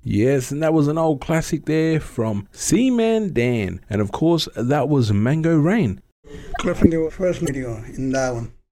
Yes, and that was an old classic there from Seaman Dan. And of course, that was Mango Rain. Cliff in the first video in that one.